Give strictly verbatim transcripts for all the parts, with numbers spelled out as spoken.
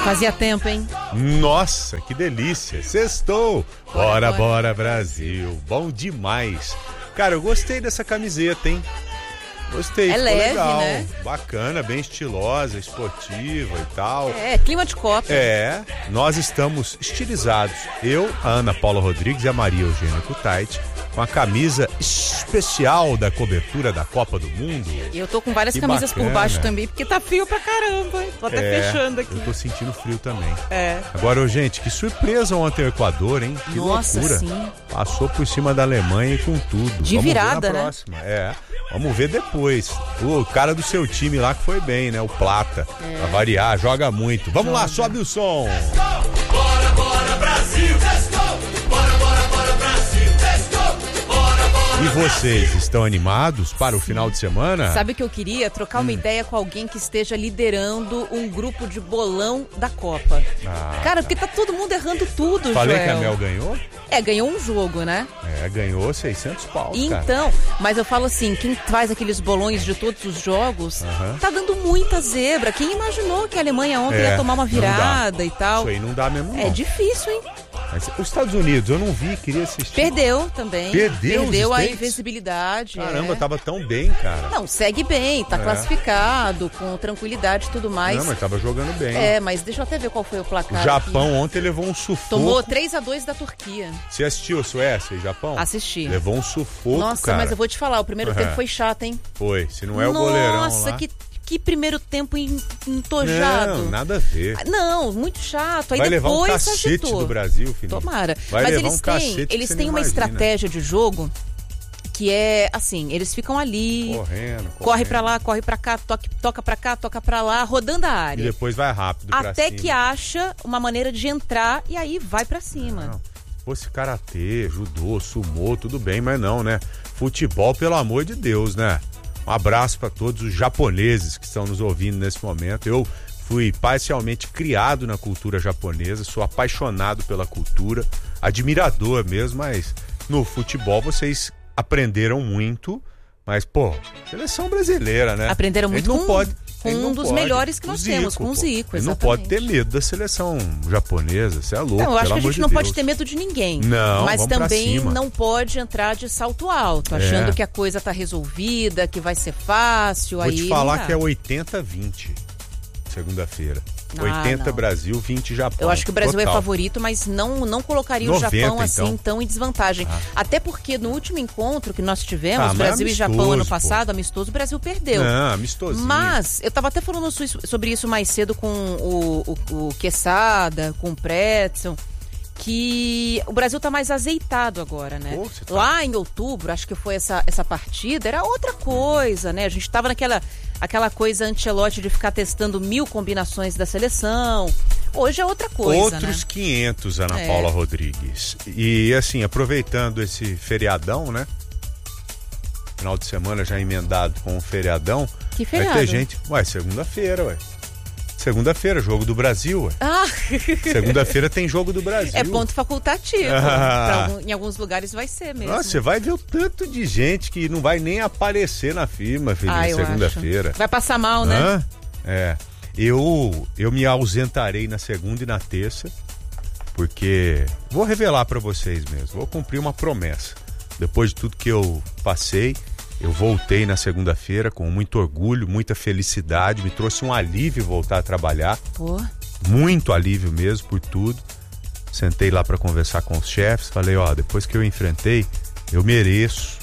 Fazia tempo, hein? Nossa, que delícia. Sextou. Bora, bora, bora, Brasil. Bom demais. Cara, eu gostei dessa camiseta, hein? Gostei, é ficou leve, legal. Né? Bacana, bem estilosa, esportiva e tal. É, clima de Copa. É, nós estamos estilizados. Eu, a Ana Paula Rodrigues e a Maria Eugênia Kutaiti, com a camisa especial da cobertura da Copa do Mundo. E eu tô com várias que camisas bacana. por baixo também, porque tá frio pra caramba. Tô até é, fechando aqui. Eu tô sentindo frio também. É. Agora, ô, gente, que surpresa ontem o Equador, hein? Que Nossa, loucura. Sim. Passou por cima da Alemanha e com tudo. De Vamos virada, ver na né? próxima. É. Vamos ver depois. O cara do seu time lá que foi bem, né? O Plata. É. Pra variar, joga muito. Vamos joga. lá, sobe o som. Bora, bora, Brasil! Let's go! Bora, bora, bora, Brasil! Let's go! Bora, bora, E vocês estão animados para o final de semana? Sabe o que eu queria? Trocar uma hum. ideia com alguém que esteja liderando um grupo de bolão da Copa. Ah, Cara, porque tá todo mundo errando tudo, Falei Joel. que a Mel ganhou? É, ganhou um jogo, né? É, ganhou seiscentos pau, Então, cara. mas eu falo assim, quem faz aqueles bolões de todos os jogos, uhum. tá dando muita zebra. Quem imaginou que a Alemanha ontem é, ia tomar uma virada e tal? Isso aí não dá mesmo, não. É difícil, hein? Mas os Estados Unidos, eu não vi, queria assistir. Perdeu também. Perdeu Perdeu a States? invencibilidade. Caramba, é. tava tão bem, cara. Não, segue bem, tá É. classificado, com tranquilidade e tudo mais. Não, mas tava jogando bem. É, mas deixa eu até ver qual foi o placar. O Japão aqui. ontem levou um sufoco. Tomou três a dois da Turquia. Você assistiu a Suécia e Japão? Assisti. Levou um sufoco, Nossa, cara. mas eu vou te falar, o primeiro Uhum. tempo foi chato, hein? Foi, se não é o Nossa, goleirão lá. Nossa, que, que primeiro tempo entojado. Não, nada a ver. Não, muito chato. Aí Vai levar um depois cacete agitou. do Brasil, filho. Tomara. Vai Mas levar eles um têm, cacete eles que você têm nem uma imagina. estratégia de jogo que é assim, eles ficam ali, Correndo, correndo. corre pra lá, corre pra cá, toca, toca pra cá, toca pra lá, rodando a área. E depois vai rápido pra Até cima. que acha uma maneira de entrar e aí vai pra cima. Não. Fosse karatê, judô, sumô, tudo bem, mas não, né? Futebol, pelo amor de Deus, né? Um abraço para todos os japoneses que estão nos ouvindo nesse momento. Eu fui parcialmente criado na cultura japonesa, sou apaixonado pela cultura, admirador mesmo, mas no futebol vocês aprenderam muito, mas, pô, seleção brasileira, né? Aprenderam muito não com, pode, com não um dos pode. melhores que nós Zico, temos, com o Zico, Ele exatamente. não pode ter medo da seleção japonesa, você é louco, Não, eu acho pelo que a amor gente de não Deus. pode ter medo de ninguém. Não, mas vamos pra também cima. não pode entrar de salto alto, achando É. que a coisa tá resolvida, que vai ser fácil. Vou aí te falar não dá. que é oitenta a vinte, segunda-feira. Ah, oitenta não. Brasil, vinte Japão. Eu acho que o Brasil Total. é favorito, mas não, não colocaria noventa, o Japão assim então. tão em desvantagem. Ah. Até porque no último encontro que nós tivemos, Ah, mas Brasil e amistoso, Japão ano pô. passado, amistoso, o Brasil perdeu. Não, amistosinho. Mas eu tava até falando su- sobre isso mais cedo com o, o, o Quesada, com o Pretzel, que o Brasil tá mais azeitado agora, né? Pô, você tá- Lá em outubro, acho que foi essa, essa partida, era outra coisa, né? A gente tava naquela aquela coisa Ancelotti de ficar testando mil combinações da seleção. Hoje é outra coisa, Outros né? quinhentos, Ana É. Paula Rodrigues. E assim, aproveitando esse feriadão, né? Final de semana já emendado com o feriadão. Que Vai feriado? ter gente... Ué, segunda-feira, ué. Segunda-feira, jogo do Brasil, ué. Ah, Segunda-feira tem jogo do Brasil. é ponto facultativo. Ah. Pra algum- em alguns lugares vai ser mesmo. Nossa, você vai ver o tanto de gente que não vai nem aparecer na firma, filho, Ah, eu segunda-feira. acho. Vai passar mal, né? Hã? É. Eu, eu me ausentarei na segunda e na terça, porque vou revelar pra vocês mesmo, vou cumprir uma promessa. Depois de tudo que eu passei, eu voltei na segunda-feira com muito orgulho, muita felicidade, me trouxe um alívio voltar a trabalhar, Pô. muito alívio mesmo por tudo. Sentei lá pra conversar com os chefes, falei, ó, depois que eu enfrentei, eu mereço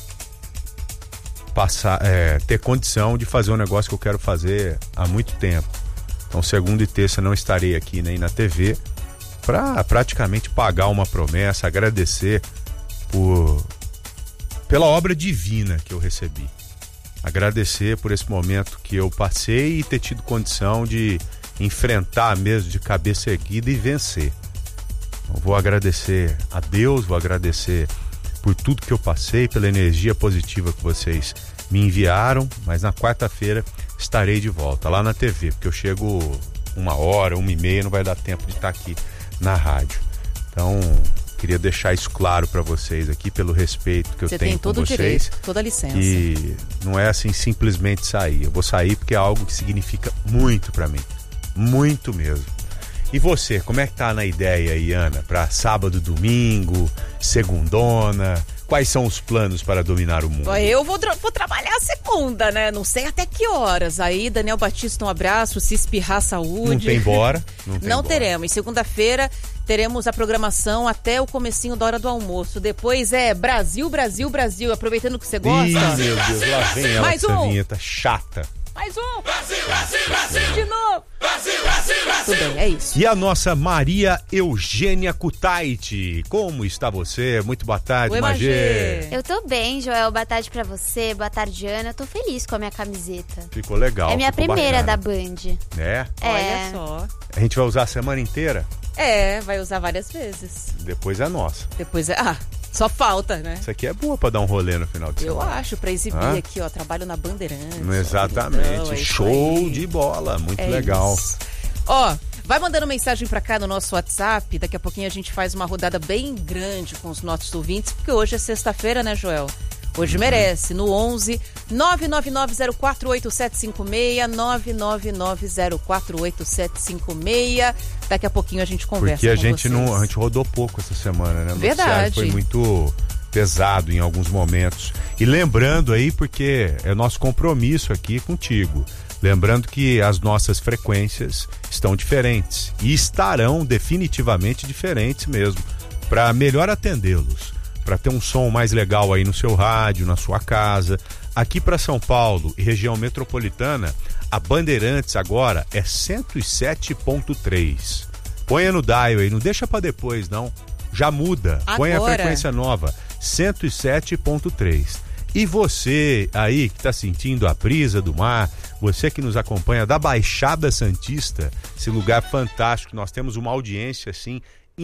passar, é, ter condição de fazer um negócio que eu quero fazer há muito tempo. Então, segunda e terça não estarei aqui nem na T V para praticamente pagar uma promessa, agradecer por pela obra divina que eu recebi. Agradecer por esse momento que eu passei e ter tido condição de enfrentar mesmo de cabeça erguida e vencer. Eu vou agradecer a Deus, vou agradecer por tudo que eu passei, pela energia positiva que vocês me enviaram, mas na quarta-feira estarei de volta lá na T V, porque eu chego uma hora, uma e meia, não vai dar tempo de estar aqui na rádio. Então, queria deixar isso claro para vocês aqui, pelo respeito que eu Você tenho tem todo com o vocês. direito, toda a licença. E não é assim simplesmente sair. Eu vou sair porque é algo que significa muito para mim. Muito mesmo. E você, como é que tá na ideia aí, Ana? Pra sábado, domingo, segundona? Quais são os planos para dominar o mundo? Eu vou, vou trabalhar a segunda, né? Não sei até que horas. Aí, Daniel Batista, um abraço. Se espirrar, saúde. Não tem bora? Não, tem não bora. teremos. Segunda-feira teremos a programação até o comecinho da hora do almoço. Depois é Brasil, Brasil, Brasil. Aproveitando que você gosta. Ih, meu Deus, lá vem ela Mais com essa um. vinheta chata. Mais um. Brasil, Brasil, Brasil. De novo. Brasil, Brasil, Brasil. Tudo bem, é isso. E a nossa Maria Eugênia Kutaiti. Como está você? Muito boa tarde, Oi, Magê. Magê. Eu tô bem, Joel. Boa tarde pra você. Boa tarde, Ana. Eu tô feliz com a minha camiseta. Ficou legal. é minha ficou primeira bacana. da Band. É? É. Olha só. A gente vai usar a semana inteira? É, vai usar várias vezes. Depois é nossa. Depois é... Ah, só falta, né? Isso aqui é boa pra dar um rolê no final de Eu semana. acho, pra exibir Hã? aqui, ó. Trabalho na Bandeirantes. Exatamente. Então, é isso Show aí. de bola. Muito É legal. isso. Ó, vai mandando mensagem pra cá no nosso WhatsApp. Daqui a pouquinho a gente faz uma rodada bem grande com os nossos ouvintes, porque hoje é sexta-feira, né, Joel? Hoje merece. No onze nove nove nove zero quatro oito sete cinco seis, nove nove nove zero quatro oito sete cinco seis. Daqui a pouquinho a gente conversa Porque a com gente vocês. não, a gente rodou pouco essa semana, né? O Verdade. noticiário foi muito pesado em alguns momentos. E lembrando aí, porque é nosso compromisso aqui contigo. Lembrando que as nossas frequências estão diferentes e estarão definitivamente diferentes mesmo, para melhor atendê-los, para ter um som mais legal aí no seu rádio, na sua casa. Aqui para São Paulo e região metropolitana, a Bandeirantes agora é cento e sete ponto três. Ponha no dial aí, não deixa para depois não, já muda, põe a Agora. frequência nova, cento e sete ponto três. E você aí que está sentindo a brisa do mar, você que nos acompanha da Baixada Santista, esse lugar fantástico, nós temos uma audiência assim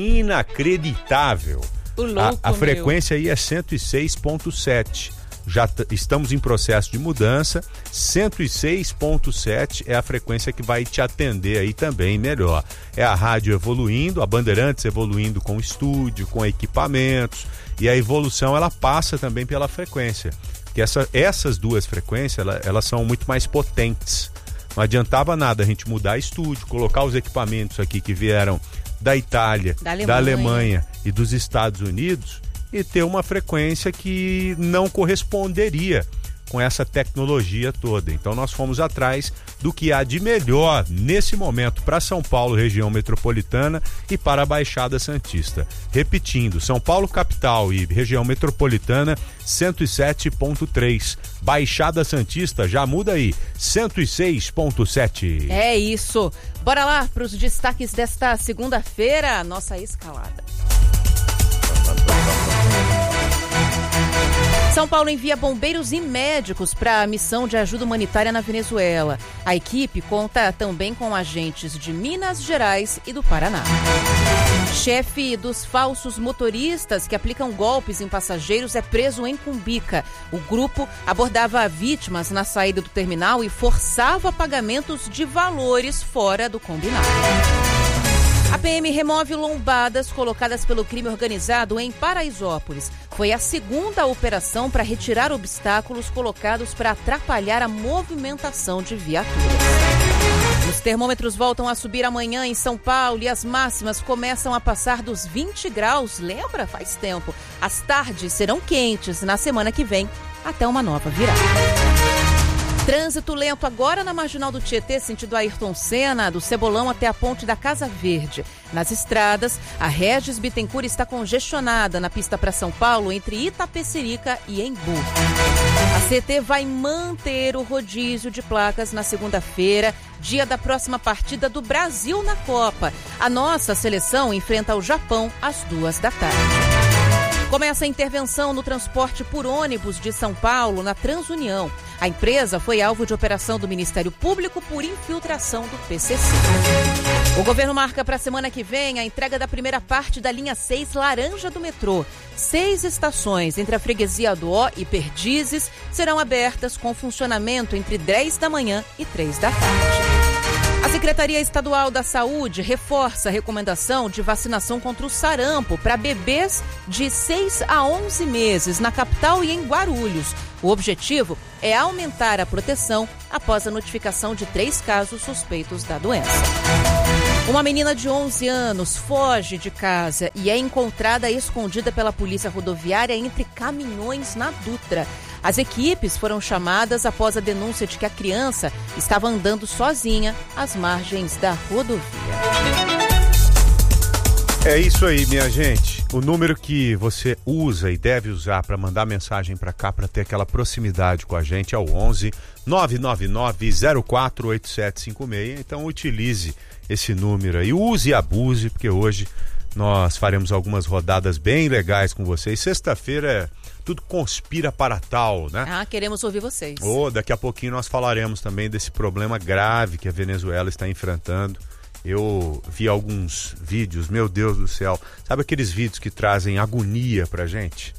inacreditável. O louco, a, a meu. frequência aí é cento e seis ponto sete. Já t- estamos em processo de mudança. cento e seis ponto sete é a frequência que vai te atender aí também melhor. É a rádio evoluindo, a Bandeirantes evoluindo com estúdio, com equipamentos, e a evolução ela passa também pela frequência. Que essa, essas duas frequências ela, elas são muito mais potentes. Não adiantava nada a gente mudar estúdio, colocar os equipamentos aqui que vieram da Itália, Da Alemanha. da Alemanha e dos Estados Unidos e ter uma frequência que não corresponderia com essa tecnologia toda. Então nós fomos atrás do que há de melhor nesse momento para São Paulo, região metropolitana, e para a Baixada Santista. Repetindo, São Paulo capital e região metropolitana, cento e sete ponto três. Baixada Santista, já muda aí, cento e seis ponto sete. É isso. Bora lá para os destaques desta segunda-feira, nossa escalada. São Paulo envia bombeiros e médicos para a missão de ajuda humanitária na Venezuela. A equipe conta também com agentes de Minas Gerais e do Paraná. Chefe dos falsos motoristas que aplicam golpes em passageiros é preso em Cumbica. O grupo abordava vítimas na saída do terminal e forçava pagamentos de valores fora do combinado. A P M remove lombadas colocadas pelo crime organizado em Paraisópolis. Foi a segunda operação para retirar obstáculos colocados para atrapalhar a movimentação de viaturas. Os termômetros voltam a subir amanhã em São Paulo e as máximas começam a passar dos vinte graus. Lembra? Faz tempo. As tardes serão quentes na semana que vem, até uma nova virada. Trânsito lento agora na Marginal do Tietê, sentido Ayrton Senna, do Cebolão até a Ponte da Casa Verde. Nas estradas, a Regis Bittencourt está congestionada na pista para São Paulo, entre Itapecerica e Embu. A C T vai manter o rodízio de placas na segunda-feira, dia da próxima partida do Brasil na Copa. A nossa seleção enfrenta o Japão às duas da tarde. Começa a intervenção no transporte por ônibus de São Paulo, na Transunião. A empresa foi alvo de operação do Ministério Público por infiltração do P C C. O governo marca para a semana que vem a entrega da primeira parte da linha seis Laranja do metrô. Seis estações entre a Freguesia do Ó e Perdizes serão abertas com funcionamento entre dez da manhã e três da tarde. A Secretaria Estadual da Saúde reforça a recomendação de vacinação contra o sarampo para bebês de seis a onze meses na capital e em Guarulhos. O objetivo é aumentar a proteção após a notificação de três casos suspeitos da doença. Uma menina de onze anos foge de casa e é encontrada escondida pela polícia rodoviária entre caminhões na Dutra. As equipes foram chamadas após a denúncia de que a criança estava andando sozinha às margens da rodovia. É isso aí, minha gente. O número que você usa e deve usar para mandar mensagem para cá, para ter aquela proximidade com a gente, é o onze nove nove nove zero quatro oito sete cinco seis. Então utilize esse número aí, use e abuse, porque hoje nós faremos algumas rodadas bem legais com vocês. Sexta-feira tudo conspira para tal, né? Ah, queremos ouvir vocês. Oh, daqui a pouquinho nós falaremos também desse problema grave que a Venezuela está enfrentando. Eu vi alguns vídeos, meu Deus do céu, sabe aqueles vídeos que trazem agonia pra gente?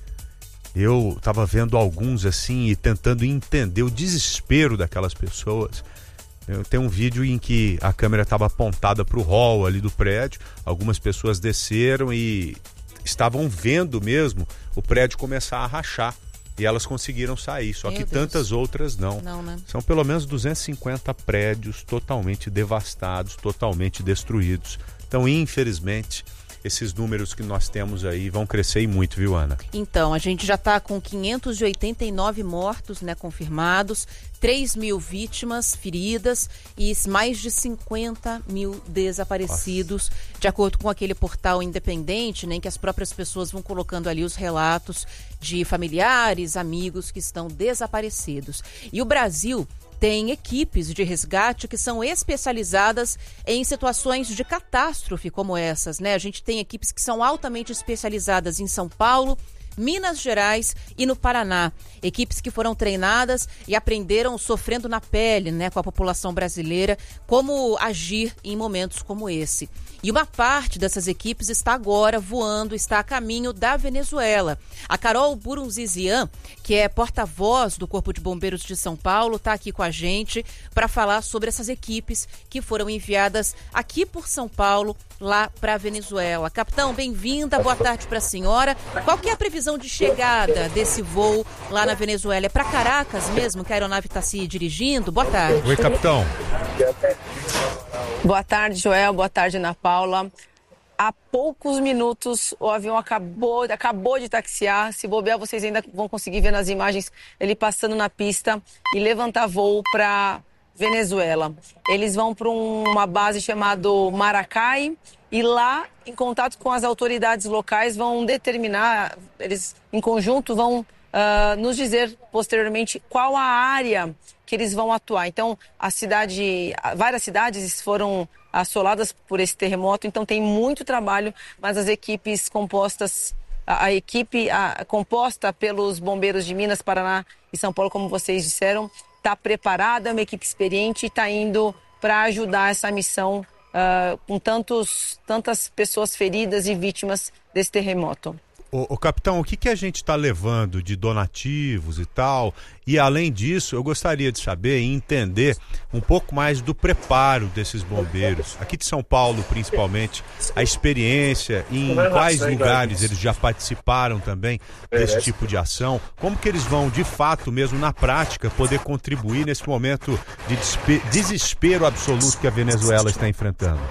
Eu tava vendo alguns assim e tentando entender o desespero daquelas pessoas. Tem um vídeo em que a câmera estava apontada para o hall ali do prédio, algumas pessoas desceram e estavam vendo mesmo o prédio começar a rachar. E elas conseguiram sair, só Meu que Deus. tantas outras não. Não, né? São pelo menos duzentos e cinquenta prédios totalmente devastados, totalmente destruídos. Então, infelizmente, esses números que nós temos aí vão crescer e muito, viu, Ana? Então, a gente já está com quinhentos e oitenta e nove mortos, né, confirmados, três mil vítimas feridas e mais de cinquenta mil desaparecidos, Nossa. de acordo com aquele portal independente, né, em que as próprias pessoas vão colocando ali os relatos de familiares, amigos que estão desaparecidos. E o Brasil tem equipes de resgate que são especializadas em situações de catástrofe como essas, né? A gente tem equipes que são altamente especializadas em São Paulo, Minas Gerais e no Paraná. Equipes que foram treinadas e aprenderam sofrendo na pele, né, com a população brasileira, como agir em momentos como esse. E uma parte dessas equipes está agora voando, está a caminho da Venezuela. A Carol Burunzizian, que é porta-voz do Corpo de Bombeiros de São Paulo, está aqui com a gente para falar sobre essas equipes que foram enviadas aqui por São Paulo, lá para a Venezuela. Capitão, bem-vinda, boa tarde para a senhora. Qual que é a previsão de chegada desse voo lá na Venezuela? É para Caracas mesmo que a aeronave está se dirigindo? Boa tarde. Oi, capitão. Boa tarde, Joel. Boa tarde, Ana Paula. Há poucos minutos o avião acabou, acabou de taxiar. Se bobear, vocês ainda vão conseguir ver nas imagens ele passando na pista e levantar voo para Venezuela. Eles vão para uma base chamada Maracay e lá, em contato com as autoridades locais, vão determinar, eles em conjunto vão uh, nos dizer posteriormente qual a área que eles vão atuar. Então, a cidade, várias cidades foram assoladas por esse terremoto, então tem muito trabalho, mas as equipes compostas, a, a equipe a, composta pelos bombeiros de Minas, Paraná e São Paulo, como vocês disseram, está preparada, é uma equipe experiente e está indo para ajudar essa missão uh, com tantos, tantas pessoas feridas e vítimas desse terremoto. Ô, ô, capitão, o que, que a gente está levando de donativos e tal? E além disso, eu gostaria de saber e entender um pouco mais do preparo desses bombeiros, aqui de São Paulo principalmente, a experiência, em quais lugares eles já participaram também desse tipo de ação, como que eles vão de fato mesmo na prática poder contribuir nesse momento de desespero absoluto que a Venezuela está enfrentando?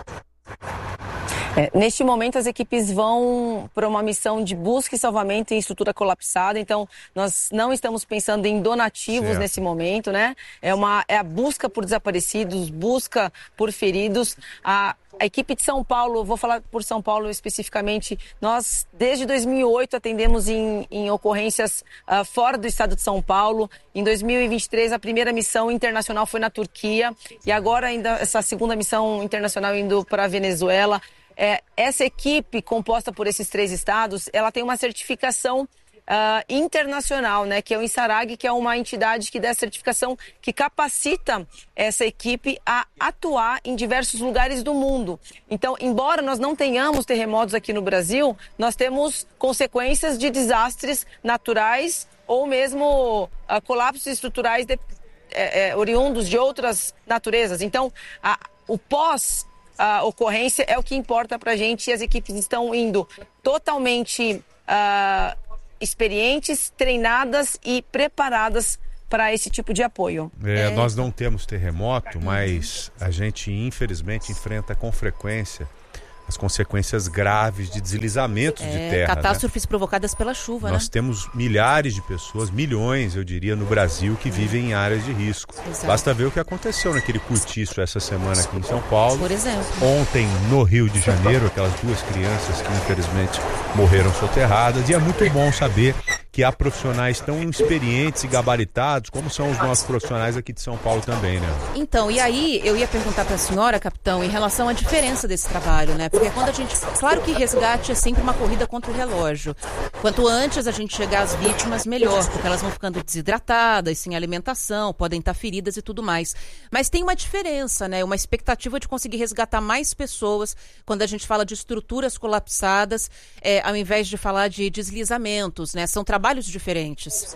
É, neste momento, as equipes vão para uma missão de busca e salvamento em estrutura colapsada, então nós não estamos pensando em donativos certo. Nesse momento, né? É, uma, é a busca por desaparecidos, busca por feridos. A, a equipe de São Paulo, vou falar por São Paulo especificamente, nós desde dois mil e oito atendemos em, em ocorrências uh, fora do estado de São Paulo. Em dois mil e vinte e três, a primeira missão internacional foi na Turquia e agora ainda essa segunda missão internacional indo para a Venezuela. É, essa equipe composta por esses três estados, ela tem uma certificação uh, internacional, né, que é o INSARAG, que é uma entidade que dá certificação que capacita essa equipe a atuar em diversos lugares do mundo. Então, embora nós não tenhamos terremotos aqui no Brasil, nós temos consequências de desastres naturais ou mesmo uh, colapsos estruturais de, é, é, oriundos de outras naturezas. Então, a, o pós a ocorrência é o que importa para a gente e as equipes estão indo totalmente uh, experientes, treinadas e preparadas para esse tipo de apoio. É, nós não temos terremoto, mas a gente infelizmente enfrenta com frequência as consequências graves de deslizamentos é, de terra. Catástrofes né? provocadas pela chuva, Nós né? temos milhares de pessoas, milhões, eu diria, no Brasil, que vivem em áreas de risco. Exato. Basta ver o que aconteceu naquele cortiço essa semana aqui em São Paulo. Por exemplo. Ontem, no Rio de Janeiro, aquelas duas crianças que infelizmente morreram soterradas. E é muito bom saber que há profissionais tão experientes e gabaritados, como são os nossos profissionais aqui de São Paulo também, né? Então, e aí eu ia perguntar para a senhora, capitão, em relação à diferença desse trabalho, né? Porque quando a gente... Claro que resgate é sempre uma corrida contra o relógio. Quanto antes a gente chegar às vítimas, melhor, porque elas vão ficando desidratadas, sem alimentação, podem estar feridas e tudo mais. Mas tem uma diferença, né? Uma expectativa de conseguir resgatar mais pessoas quando a gente fala de estruturas colapsadas, é, ao invés de falar de deslizamentos, né? São trabalhos diferentes.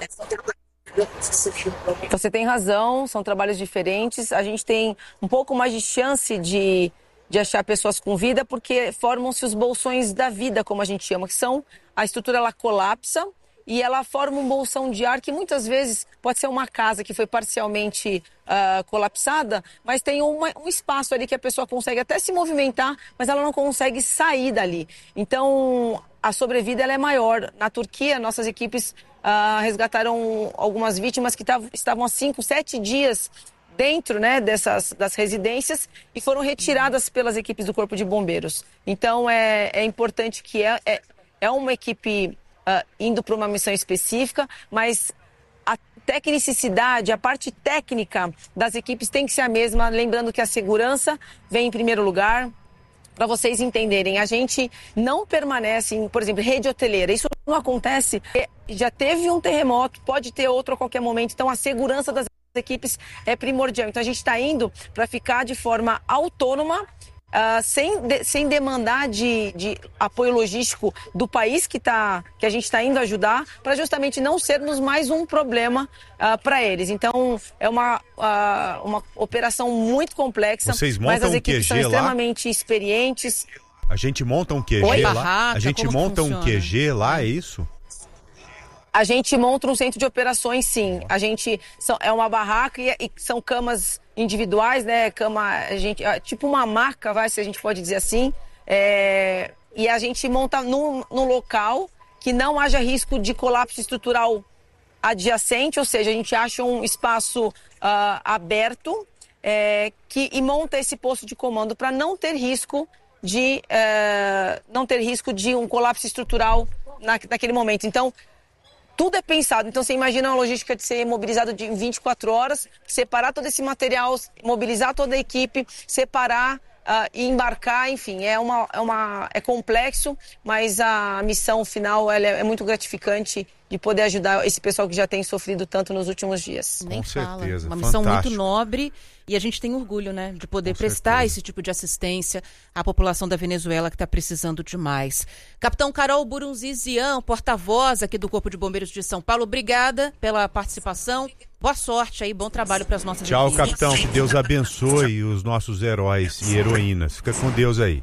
Você tem razão, são trabalhos diferentes. A gente tem um pouco mais de chance de, de achar pessoas com vida, porque formam-se os bolsões da vida, como a gente chama, que são, a estrutura ela colapsa e ela forma um bolsão de ar que muitas vezes pode ser uma casa que foi parcialmente uh, colapsada, mas tem uma, um espaço ali que a pessoa consegue até se movimentar, mas ela não consegue sair dali. Então, a sobrevida ela é maior. Na Turquia, nossas equipes uh, resgataram algumas vítimas que tavam, estavam há cinco, sete dias dentro, né, dessas das residências e foram retiradas pelas equipes do Corpo de Bombeiros. Então, é, é importante que é, é, é uma equipe uh, indo para uma missão específica, mas a tecnicidade, a parte técnica das equipes tem que ser a mesma, lembrando que a segurança vem em primeiro lugar. Para vocês entenderem, a gente não permanece em, por exemplo, rede hoteleira. Isso não acontece. Já teve um terremoto, pode ter outro a qualquer momento. Então, a segurança das equipes é primordial. Então, a gente está indo para ficar de forma autônoma, Uh, sem, de, sem demandar de, de apoio logístico do país que, tá, que a gente está indo ajudar, para justamente não sermos mais um problema uh, para eles. Então, é uma, uh, uma operação muito complexa. Vocês mas montam as um equipes Q G são lá? extremamente experientes. A gente monta um Q G Oi, lá? barraca, a gente como monta funciona? um Q G lá, é isso? A gente monta um centro de operações, sim. A gente são, é uma barraca e, e são camas individuais, né? Cama, a gente, tipo uma maca, vai, se a gente pode dizer assim. É, e a gente monta num, num local que não haja risco de colapso estrutural adjacente, ou seja, a gente acha um espaço uh, aberto é, que, e monta esse posto de comando para não ter risco de uh, não ter risco de um colapso estrutural na, naquele momento. Então, tudo é pensado. Então, você imagina uma logística de ser mobilizado de vinte e quatro horas, separar todo esse material, mobilizar toda a equipe, separar uh, e embarcar, enfim, é, uma, é, uma, é complexo, mas a missão final ela é, é muito gratificante de poder ajudar esse pessoal que já tem sofrido tanto nos últimos dias. Nem Com fala. certeza, Uma missão fantástico. muito nobre e a gente tem orgulho, né, de poder Com prestar certeza. esse tipo de assistência à população da Venezuela que está precisando demais. Capitão Carol Burunzizian, porta-voz aqui do Corpo de Bombeiros de São Paulo, obrigada pela participação. Boa sorte aí, bom trabalho para as nossas Tchau, equipes. capitão. Que Deus abençoe os nossos heróis e heroínas. Fica com Deus aí.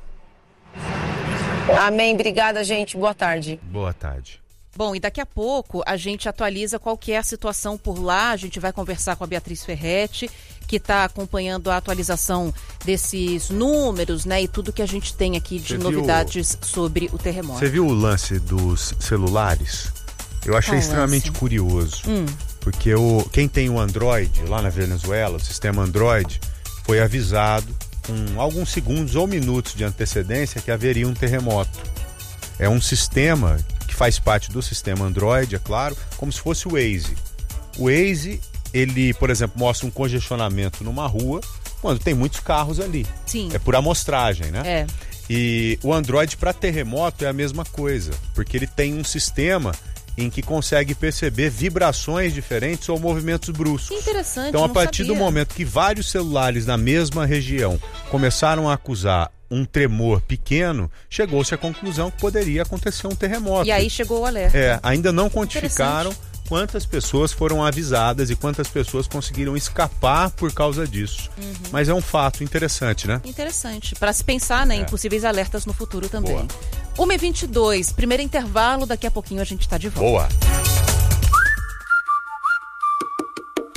Amém. Obrigada, gente. Boa tarde. Boa tarde. Bom, e daqui a pouco a gente atualiza qual que é a situação por lá. A gente vai conversar com a Beatriz Ferretti, que está acompanhando a atualização desses números, né? E tudo que a gente tem aqui de Você novidades viu... sobre o terremoto. Você viu o lance dos celulares? Eu achei Qual extremamente lance? curioso. Hum. Porque o, quem tem o Android lá na Venezuela, o sistema Android, foi avisado com alguns segundos ou minutos de antecedência que haveria um terremoto. É um sistema que faz parte do sistema Android, é claro, como se fosse o Waze. O Waze, ele, por exemplo, mostra um congestionamento numa rua quando tem muitos carros ali. Sim. É por amostragem, né? É. E o Android para terremoto é a mesma coisa, porque ele tem um sistema em que consegue perceber vibrações diferentes ou movimentos bruscos. Que interessante, Então, a não partir sabia. do momento que vários celulares na mesma região começaram a acusar um tremor pequeno, chegou-se à conclusão que poderia acontecer um terremoto. E aí chegou o alerta. É, ainda não quantificaram quantas pessoas foram avisadas e quantas pessoas conseguiram escapar por causa disso. Uhum. Mas é um fato interessante, né? Interessante. Para se pensar, né, É. em possíveis alertas no futuro também. Boa. uma e vinte e dois, primeiro intervalo, daqui a pouquinho a gente está de volta. Boa.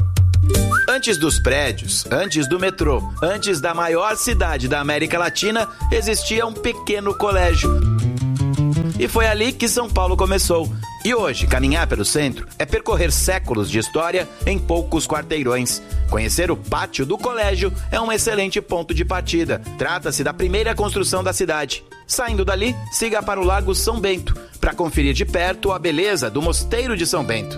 Antes dos prédios, antes do metrô, antes da maior cidade da América Latina, existia um pequeno colégio. E foi ali que São Paulo começou. E hoje, caminhar pelo centro é percorrer séculos de história em poucos quarteirões. Conhecer o pátio do colégio é um excelente ponto de partida. Trata-se da primeira construção da cidade. Saindo dali, siga para o Lago São Bento, para conferir de perto a beleza do Mosteiro de São Bento.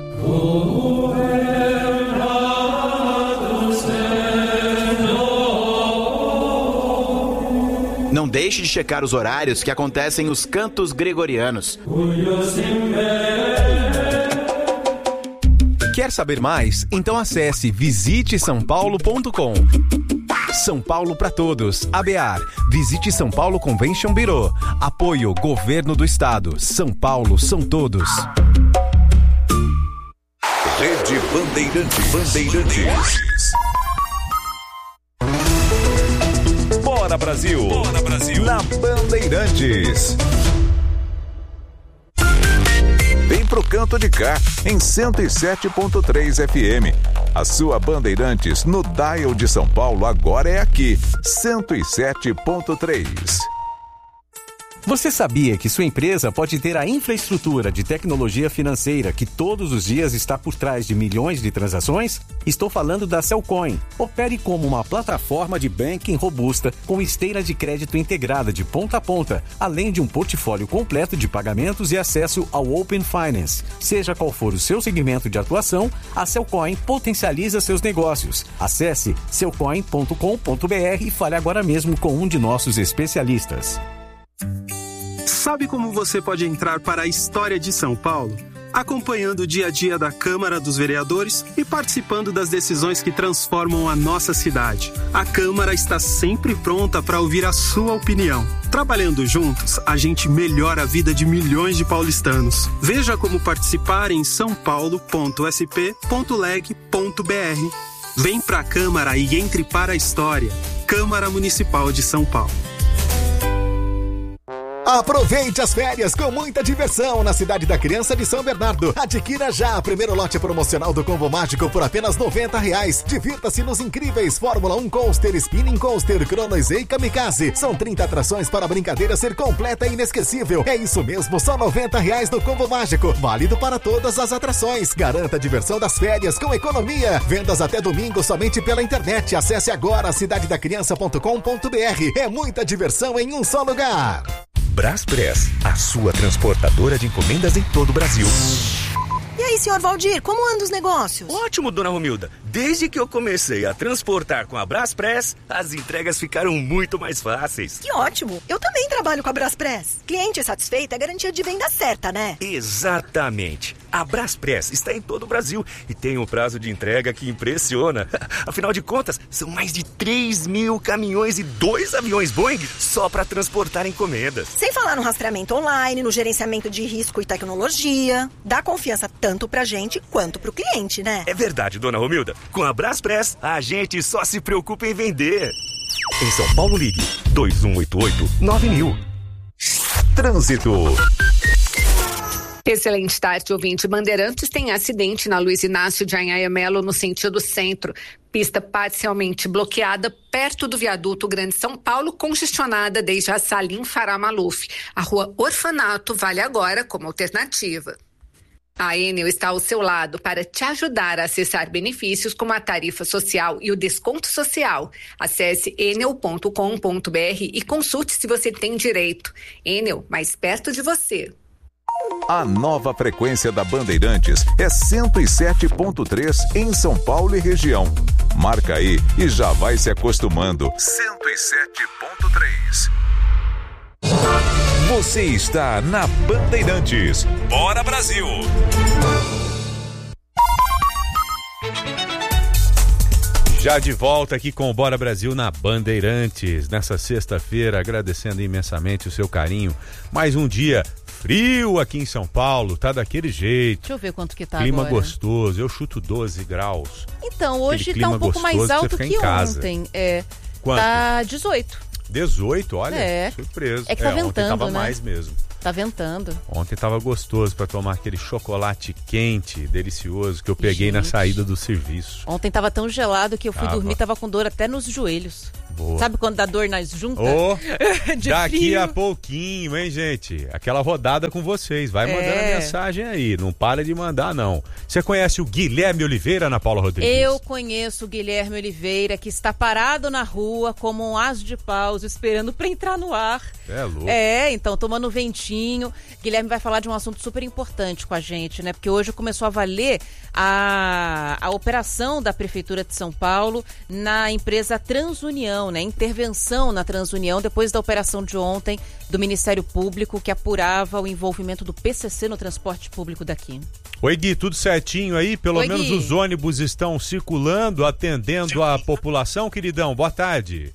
Não deixe de checar os horários que acontecem os cantos gregorianos. Quer saber mais? Então acesse visite são paulo ponto com. São Paulo para todos. A B A R. Visite São Paulo Convention Bureau. Apoio Governo do Estado. São Paulo são todos. Rede Bandeirantes. Bandeirantes. Bora Brasil. Bora Brasil. Na Bandeirantes. Vem pro canto de cá, em cento e sete ponto três F M. A sua Bandeirantes no dial de São Paulo agora é aqui, cento e sete ponto três. Você sabia que sua empresa pode ter a infraestrutura de tecnologia financeira que todos os dias está por trás de milhões de transações? Estou falando da Cellcoin. Opere como uma plataforma de banking robusta com esteira de crédito integrada de ponta a ponta, além de um portfólio completo de pagamentos e acesso ao Open Finance. Seja qual for o seu segmento de atuação, a Cellcoin potencializa seus negócios. Acesse cellcoin ponto com ponto b r e fale agora mesmo com um de nossos especialistas. Sabe como você pode entrar para a história de São Paulo? Acompanhando o dia a dia da Câmara dos Vereadores e participando das decisões que transformam a nossa cidade. A Câmara está sempre pronta para ouvir a sua opinião. Trabalhando juntos, a gente melhora a vida de milhões de paulistanos. Veja como participar em são paulo ponto s p ponto leg ponto b r. Vem pra Câmara e entre para a história. Câmara Municipal de São Paulo. Aproveite as férias com muita diversão na Cidade da Criança de São Bernardo. Adquira já o primeiro lote promocional do Combo Mágico por apenas noventa reais. Divirta-se nos incríveis Fórmula um Coaster, Spinning Coaster, Chronos e Kamikaze. São trinta atrações para a brincadeira ser completa e inesquecível. É isso mesmo, só noventa reais no Combo Mágico. Válido para todas as atrações. Garanta a diversão das férias com economia. Vendas até domingo somente pela internet. Acesse agora cidade da criança ponto com ponto b r. É muita diversão em um só lugar. Braspress, a sua transportadora de encomendas em todo o Brasil. E aí, senhor Valdir, como andam os negócios? Ótimo, dona Romilda. Desde que eu comecei a transportar com a Braspress, as entregas ficaram muito mais fáceis. Que ótimo. Eu também trabalho com a Braspress. Cliente satisfeito é garantia de venda certa, né? Exatamente. A Braspress está em todo o Brasil e tem um prazo de entrega que impressiona. Afinal de contas, são mais de três mil caminhões e dois aviões Boeing só para transportar encomendas. Sem falar no rastreamento online, no gerenciamento de risco e tecnologia. Dá confiança tanto pra gente quanto pro cliente, né? É verdade, dona Romilda. Com a Braspress, a gente só se preocupa em vender. Em São Paulo, ligue dois um oito oito nove mil. Trânsito. Excelente tarde, ouvinte. Bandeirantes tem acidente na Luiz Inácio de Anhaia Melo, no sentido centro. Pista parcialmente bloqueada perto do viaduto Grande São Paulo, congestionada desde a Salim Fará Maluf. A rua Orfanato vale agora como alternativa. A Enel está ao seu lado para te ajudar a acessar benefícios como a tarifa social e o desconto social. Acesse enel ponto com ponto b r e consulte se você tem direito. Enel, mais perto de você. A nova frequência da Bandeirantes é cento e sete ponto três em São Paulo e região. Marca aí e já vai se acostumando. cento e sete ponto três. Você está na Bandeirantes. Bora Brasil! Já de volta aqui com o Bora Brasil na Bandeirantes, nessa sexta-feira, agradecendo imensamente o seu carinho. Mais um dia frio aqui em São Paulo, tá daquele jeito. Deixa eu ver quanto que tá clima agora. Clima gostoso, eu chuto doze graus. Então, hoje tá um pouco mais alto que, que ontem. É, Quanto? Tá dezoito. dezoito, olha, é. surpresa. É que tá é, ventando, ontem tava né? mais mesmo. Tá ventando. Ontem tava gostoso pra tomar aquele chocolate quente, delicioso, que eu peguei Gente. na saída do serviço. Ontem tava tão gelado que eu fui Tava. dormir, tava com dor até nos joelhos. Boa. Sabe quando dá dor nas juntas? Ô, De daqui frio. a pouquinho, hein, gente? Aquela rodada com vocês. Vai mandando É. a mensagem aí. Não para de mandar, não. Você conhece o Guilherme Oliveira, Ana Paula Rodrigues? Eu conheço o Guilherme Oliveira, que está parado na rua como um as de paus, esperando para entrar no ar. É louco. É, então, tomando ventinho. Guilherme vai falar de um assunto super importante com a gente, né? Porque hoje começou a valer a, a operação da Prefeitura de São Paulo na empresa Transunião, né? Intervenção na Transunião, depois da operação de ontem do Ministério Público, que apurava o envolvimento do P C C no transporte público daqui. Oi, Gui, tudo certinho aí? Pelo Oi, menos Gui. os ônibus estão circulando, atendendo a população, queridão. Boa tarde.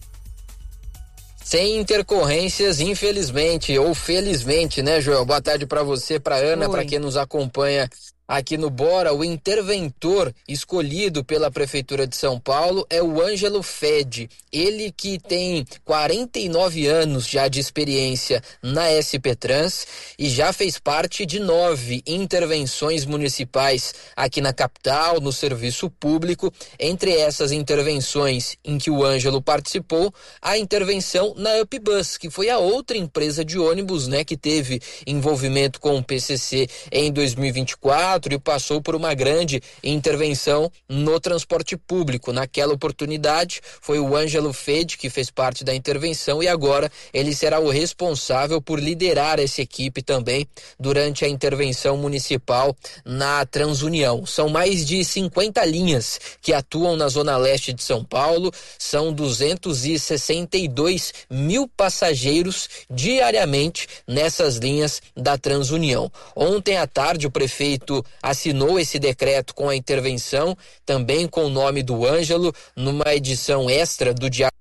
Sem intercorrências, infelizmente, ou felizmente, né, Joel? Boa tarde para você, para Ana, para quem nos acompanha aqui no Bora. O interventor escolhido pela Prefeitura de São Paulo é o Ângelo Fed. Ele que tem quarenta e nove anos já de experiência na S P Trans e já fez parte de nove intervenções municipais aqui na capital, no serviço público. Entre essas intervenções em que o Ângelo participou, a intervenção na UpBus, que foi a outra empresa de ônibus, né, que teve envolvimento com o P C C em dois mil e vinte e quatro e passou por uma grande intervenção no transporte público. Naquela oportunidade, foi o Ângelo Fed que fez parte da intervenção e agora ele será o responsável por liderar essa equipe também durante a intervenção municipal na Transunião. São mais de cinquenta linhas que atuam na Zona Leste de São Paulo, são duzentos e sessenta e dois mil passageiros diariamente nessas linhas da Transunião. Ontem à tarde, o prefeito assinou esse decreto com a intervenção, também com o nome do Ângelo, numa edição extra do Diário.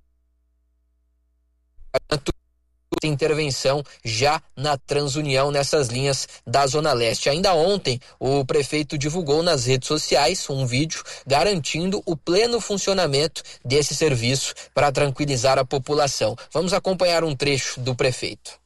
Intervenção já na Transunião nessas linhas da Zona Leste. Ainda ontem, o prefeito divulgou nas redes sociais um vídeo garantindo o pleno funcionamento desse serviço para tranquilizar a população. Vamos acompanhar um trecho do prefeito.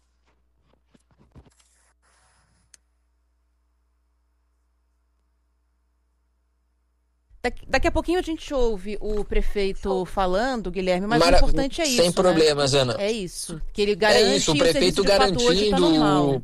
Daqui a pouquinho a gente ouve o prefeito falando, Guilherme, mas Mara... o importante é isso. Sem problemas, né? Ana. É isso. Que ele garante é isso, o prefeito o garantindo. Tá normal.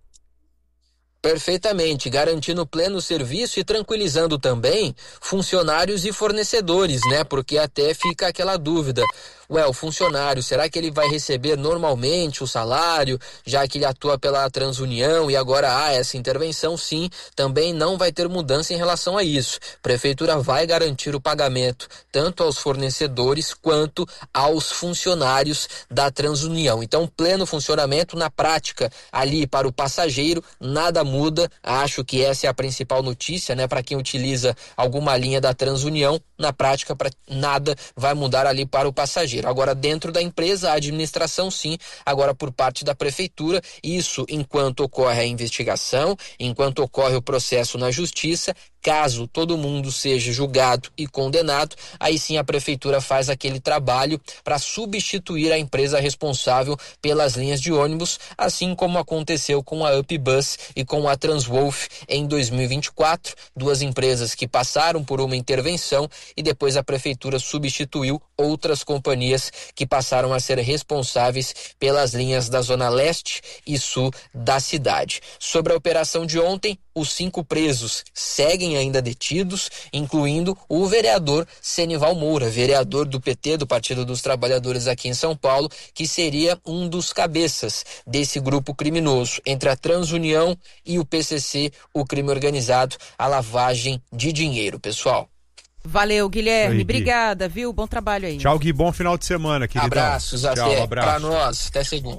Perfeitamente, garantindo pleno serviço e tranquilizando também funcionários e fornecedores, né? Porque até fica aquela dúvida. Ué, o funcionário, será que ele vai receber normalmente o salário, já que ele atua pela Transunião e agora há essa intervenção? Sim, também não vai ter mudança em relação a isso. A Prefeitura vai garantir o pagamento tanto aos fornecedores quanto aos funcionários da Transunião. Então, pleno funcionamento na prática ali para o passageiro, nada muda. Acho que essa é a principal notícia, né? Para quem utiliza alguma linha da Transunião, na prática pra, nada vai mudar ali para o passageiro. Agora, dentro da empresa, a administração sim, agora por parte da prefeitura, isso enquanto ocorre a investigação, enquanto ocorre o processo na justiça. Caso todo mundo seja julgado e condenado, aí sim a prefeitura faz aquele trabalho para substituir a empresa responsável pelas linhas de ônibus, assim como aconteceu com a UpBus e com a Transwolf em dois mil e vinte e quatro, duas empresas que passaram por uma intervenção e depois a prefeitura substituiu outras companhias que passaram a ser responsáveis pelas linhas da Zona Leste e Sul da cidade. Sobre a operação de ontem, os cinco presos seguem ainda detidos, incluindo o vereador Senival Moura, vereador do P T, do Partido dos Trabalhadores aqui em São Paulo, que seria um dos cabeças desse grupo criminoso. Entre a Transunião e o P C C, o crime organizado, a lavagem de dinheiro, pessoal. Valeu, Guilherme. Aí, Obrigada, viu? Bom trabalho aí. Tchau, Gui. Bom final de semana, queridão. Abraços, Tchau, até abraço. pra nós. Até segunda.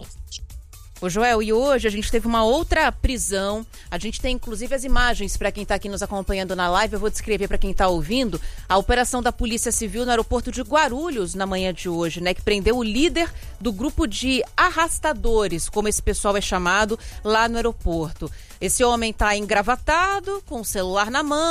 Ô Joel, e hoje a gente teve uma outra prisão. A gente tem inclusive as imagens para quem está aqui nos acompanhando na live. Eu vou descrever para quem está ouvindo a operação da Polícia Civil no aeroporto de Guarulhos na manhã de hoje, né? Que prendeu o líder do grupo de arrastadores, como esse pessoal é chamado, lá no aeroporto. Esse homem está engravatado, com o celular na mão.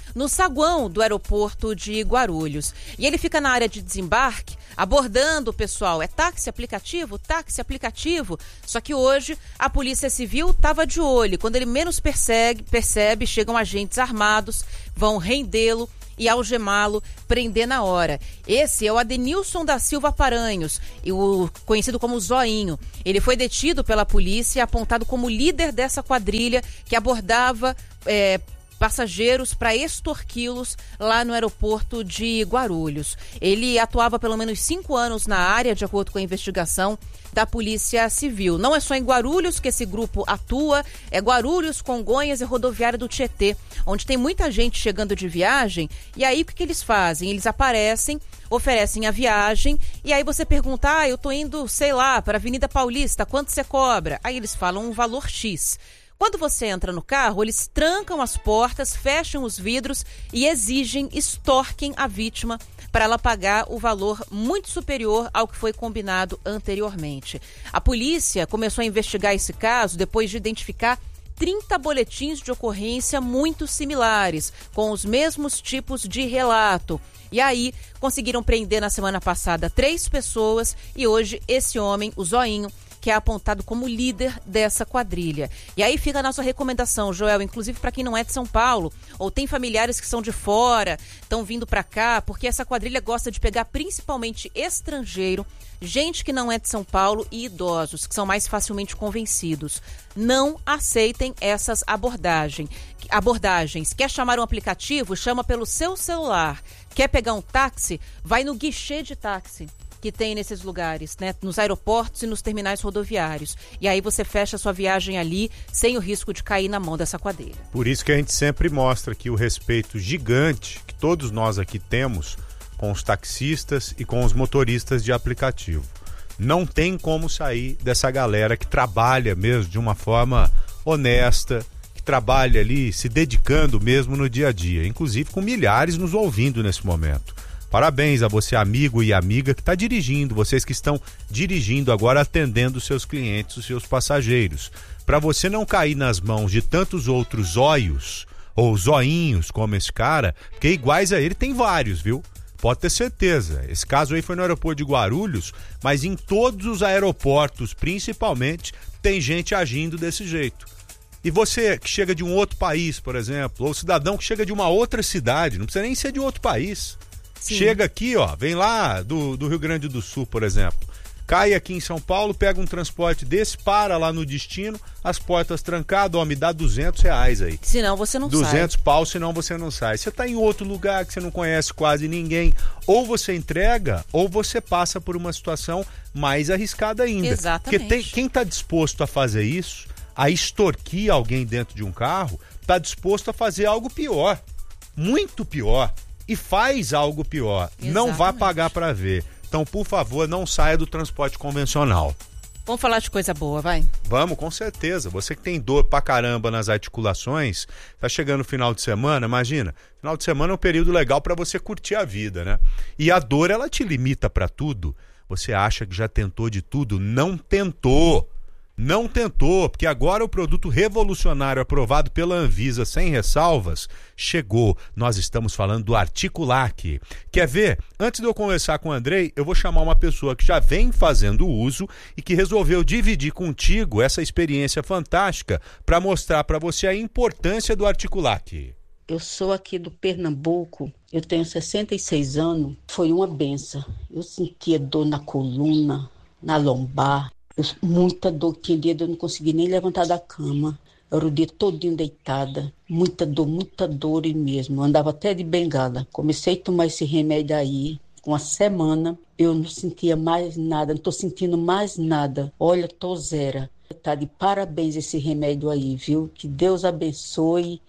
no saguão do aeroporto de Guarulhos. E ele fica na área de desembarque, abordando o pessoal. É táxi aplicativo? Táxi aplicativo. Só que hoje a Polícia Civil estava de olho. Quando ele menos persegue, percebe, chegam agentes armados, vão rendê-lo e algemá-lo, prender na hora. Esse é o Adenilson da Silva Paranhos, o conhecido como Zoinho. Ele foi detido pela polícia, apontado como líder dessa quadrilha que abordava é, passageiros para extorquí-los lá no aeroporto de Guarulhos. Ele atuava pelo menos cinco anos na área, de acordo com a investigação da Polícia Civil. Não é só em Guarulhos que esse grupo atua, é Guarulhos, Congonhas e Rodoviária do Tietê, onde tem muita gente chegando de viagem. E aí o que, que eles fazem? Eles aparecem, oferecem a viagem e aí você pergunta, ah, eu tô indo, sei lá, para a Avenida Paulista, quanto você cobra? Aí eles falam um valor X. Quando você entra no carro, eles trancam as portas, fecham os vidros e exigem, extorquem a vítima para ela pagar o valor muito superior ao que foi combinado anteriormente. A polícia começou a investigar esse caso depois de identificar trinta boletins de ocorrência muito similares, com os mesmos tipos de relato. E aí, conseguiram prender na semana passada três pessoas e hoje esse homem, o Zoinho, que é apontado como líder dessa quadrilha. E aí fica a nossa recomendação, Joel, inclusive para quem não é de São Paulo, ou tem familiares que são de fora, estão vindo para cá, porque essa quadrilha gosta de pegar principalmente estrangeiro, gente que não é de São Paulo e idosos, que são mais facilmente convencidos. Não aceitem essas abordagem, abordagens. Quer chamar um aplicativo? Chama pelo seu celular. Quer pegar um táxi? Vai no guichê de táxi que tem nesses lugares, né? Nos aeroportos e nos terminais rodoviários. E aí você fecha a sua viagem ali sem o risco de cair na mão dessa quadrilha. Por isso que a gente sempre mostra aqui o respeito gigante que todos nós aqui temos com os taxistas e com os motoristas de aplicativo. Não tem como sair dessa galera que trabalha mesmo de uma forma honesta, que trabalha ali se dedicando mesmo no dia a dia, inclusive com milhares nos ouvindo nesse momento. Parabéns a você, amigo e amiga, que está dirigindo, vocês que estão dirigindo agora, atendendo os seus clientes, os seus passageiros. Para você não cair nas mãos de tantos outros zóios, ou zoinhos como esse cara, porque iguais a ele tem vários, viu? Pode ter certeza. Esse caso aí foi no aeroporto de Guarulhos, mas em todos os aeroportos, principalmente, tem gente agindo desse jeito. E você que chega de um outro país, por exemplo, ou cidadão que chega de uma outra cidade, não precisa nem ser de outro país. Sim. Chega aqui, ó, vem lá do, do Rio Grande do Sul, por exemplo. Cai aqui em São Paulo, pega um transporte desse, para lá no destino, as portas trancadas, ó, me dá duzentos reais aí. Senão você não sai. duzentos pau, senão você não sai. Você tá em outro lugar que você não conhece quase ninguém. Ou você entrega, ou você passa por uma situação mais arriscada ainda. Exatamente. Porque tem, quem tá disposto a fazer isso, a extorquir alguém dentro de um carro, tá disposto a fazer algo pior. Muito pior. E faz algo pior. Exatamente. Não vá pagar para ver. Então, por favor, não saia do transporte convencional. Vamos falar de coisa boa, vai? Vamos, com certeza. Você que tem dor pra caramba nas articulações, tá chegando o final de semana, imagina. Final de semana é um período legal para você curtir a vida, né? E a dor, ela te limita para tudo. Você acha que já tentou de tudo? Não tentou. Não tentou, porque agora o produto revolucionário aprovado pela Anvisa sem ressalvas chegou. Nós estamos falando do Articulac. Quer ver? Antes de eu conversar com o Andrei, eu vou chamar uma pessoa que já vem fazendo uso e que resolveu dividir contigo essa experiência fantástica para mostrar para você a importância do Articulac. Eu sou aqui do Pernambuco, eu tenho sessenta e seis anos, foi uma benção. Eu sentia dor na coluna, na lombar. Eu, muita dor, tinha dia de eu não conseguia nem levantar da cama, eu era o dia todinho deitada, muita dor, muita dor mesmo, eu andava até de bengala. Comecei a tomar esse remédio aí, uma semana, eu não sentia mais nada, não estou sentindo mais nada, olha, tô zero. Tá de parabéns esse remédio aí, viu? Que Deus abençoe.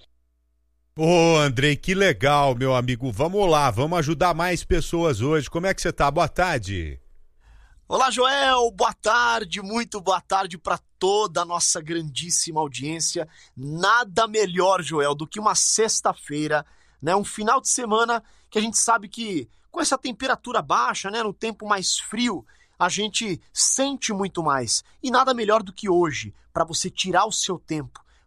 Ô, oh, Andrei, que legal, meu amigo, vamos lá, vamos ajudar mais pessoas hoje. Como é que você tá? Boa tarde. Olá, Joel, boa tarde, muito boa tarde para toda a nossa grandíssima audiência. Nada melhor, Joel, do que uma sexta-feira, né? Um final de semana que a gente sabe que com essa temperatura baixa, né? No tempo mais frio, a gente sente muito mais. E nada melhor do que hoje, para você tirar o seu tempo,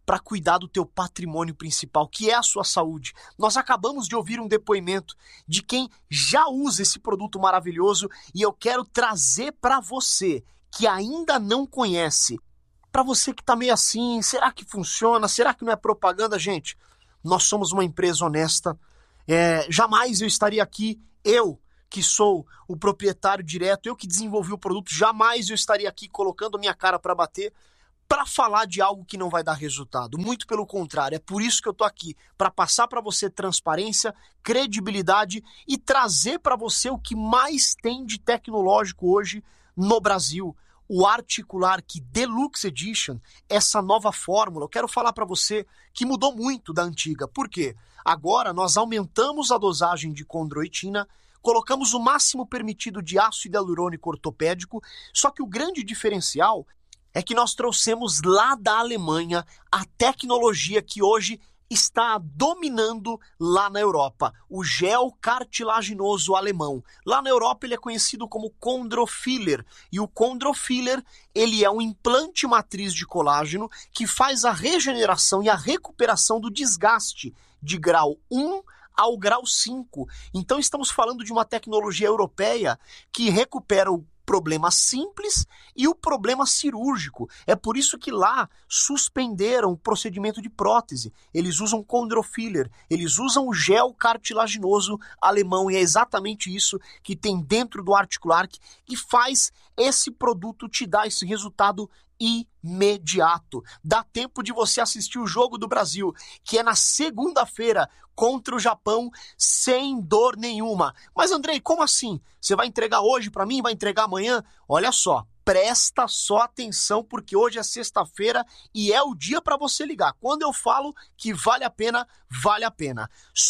para cuidar do teu patrimônio principal, que é a sua saúde. Nós acabamos de ouvir um depoimento de quem já usa esse produto maravilhoso e eu quero trazer para você que ainda não conhece, para você que está meio assim, será que funciona? Será que não é propaganda? Gente, nós somos uma empresa honesta, é, jamais eu estaria aqui, eu que sou o proprietário direto, eu que desenvolvi o produto, jamais eu estaria aqui colocando a minha cara para bater para falar de algo que não vai dar resultado. Muito pelo contrário, é por isso que eu tô aqui, para passar para você transparência, credibilidade e trazer para você o que mais tem de tecnológico hoje no Brasil. O Articular-Q Deluxe Edition, essa nova fórmula, eu quero falar para você que mudou muito da antiga. Por quê? Agora nós aumentamos a dosagem de condroitina, colocamos o máximo permitido de ácido hialurônico ortopédico, só que o grande diferencial é que nós trouxemos lá da Alemanha a tecnologia que hoje está dominando lá na Europa, o gel cartilaginoso alemão. Lá na Europa ele é conhecido como Chondrofiller, e o Chondrofiller ele é um implante matriz de colágeno que faz a regeneração e a recuperação do desgaste de grau um ao grau cinco. Então estamos falando de uma tecnologia europeia que recupera o problema simples e o problema cirúrgico. É por isso que lá suspenderam o procedimento de prótese. Eles usam Chondrofiller, eles usam o gel cartilaginoso alemão, e é exatamente isso que tem dentro do Articular-Q que faz esse produto te dar esse resultado imediato. Dá tempo de você assistir o Jogo do Brasil, que é na segunda-feira contra o Japão, sem dor nenhuma. Mas Andrei, como assim? Você vai entregar hoje para mim? Vai entregar amanhã? Olha só, presta só atenção, porque hoje é sexta-feira e é o dia para você ligar. Quando eu falo que vale a pena, vale a pena.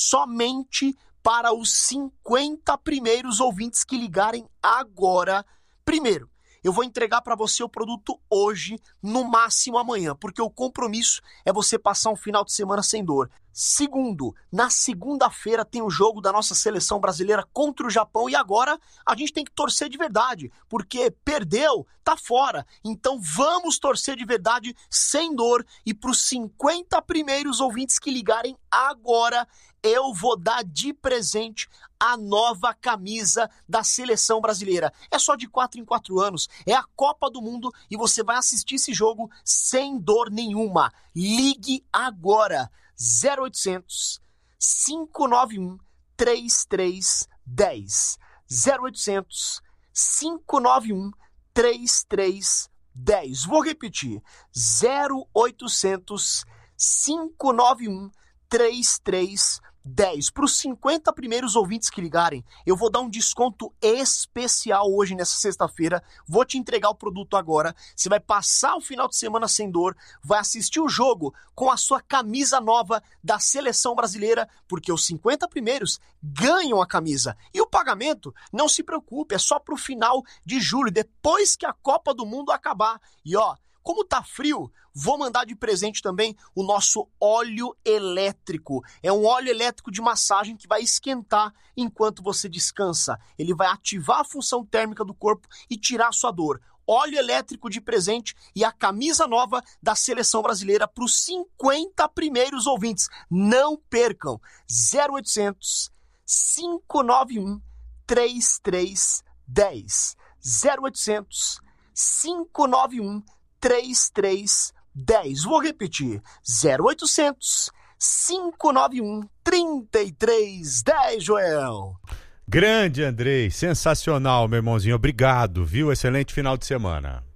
Somente para os cinquenta primeiros ouvintes que ligarem agora. Primeiro, eu vou entregar para você o produto hoje, no máximo amanhã, porque o compromisso é você passar um final de semana sem dor. Segundo, na segunda-feira tem o jogo da nossa seleção brasileira contra o Japão e agora a gente tem que torcer de verdade, porque perdeu, tá fora. Então vamos torcer de verdade, sem dor, e para os cinquenta primeiros ouvintes que ligarem agora, eu vou dar de presente a nova camisa da seleção brasileira. É só de quatro em quatro anos, é a Copa do Mundo e você vai assistir esse jogo sem dor nenhuma. Ligue agora, zero oitocentos, cinco nove um, três três um zero, zero oitocentos, cinco nove um, três três um zero. Vou repetir, zero oitocentos, cinco nove um, três três um zero. Para os cinquenta primeiros ouvintes que ligarem, eu vou dar um desconto especial hoje nessa sexta-feira. Vou te entregar o produto agora. Você vai passar o final de semana sem dor, vai assistir o jogo com a sua camisa nova da seleção brasileira, porque os cinquenta primeiros ganham a camisa. E o pagamento, não se preocupe, é só para o final de julho, depois que a Copa do Mundo acabar. E ó, como tá frio, vou mandar de presente também o nosso óleo elétrico. É um óleo elétrico de massagem que vai esquentar enquanto você descansa. Ele vai ativar a função térmica do corpo e tirar a sua dor. Óleo elétrico de presente e a camisa nova da seleção brasileira para os cinquenta primeiros ouvintes. Não percam! zero oitocentos, cinco nove um, três três um zero. zero oitocentos, cinco nove um, três três um zero. Vou repetir, zero oitocentos, cinco nove um, três três um zero, Joel. Grande, Andrei, sensacional, meu irmãozinho, obrigado, viu? Excelente final de semana.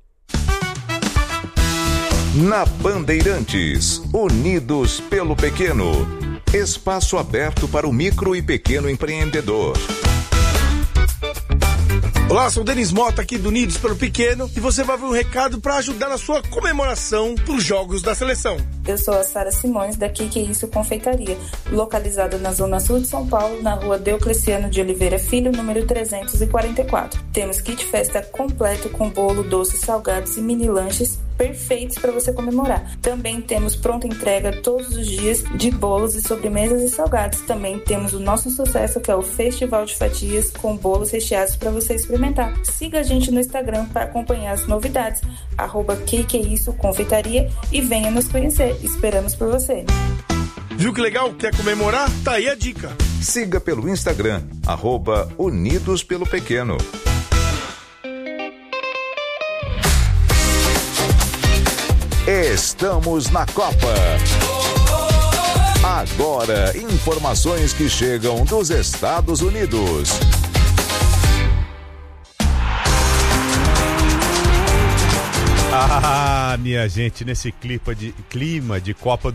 Na Bandeirantes, unidos pelo pequeno. Espaço aberto para o micro e pequeno empreendedor. Olá, sou o Denis Mota aqui do Unidos pelo Pequeno e você vai ver um recado para ajudar na sua comemoração dos Jogos da Seleção. Eu sou a Sara Simões, da Que Que Isso Confeitaria, localizada na Zona Sul de São Paulo, na rua Deocleciano de Oliveira Filho, número trezentos e quarenta e quatro. Temos kit festa completo com bolo, doces, salgados e mini lanches perfeitos para você comemorar. Também temos pronta entrega todos os dias de bolos e sobremesas e salgados. Também temos o nosso sucesso, que é o Festival de Fatias, com bolos recheados para você experimentar. Siga a gente no Instagram para acompanhar as novidades, arroba Que Que Isso Confeitaria, e venha nos conhecer. Esperamos por você. Viu que legal? Quer comemorar? Tá aí a dica. Siga pelo Instagram, arroba Unidos pelo Pequeno. Estamos na Copa. Agora, informações que chegam dos Estados Unidos. Ah, minha gente, nesse clima de, clima de Copa do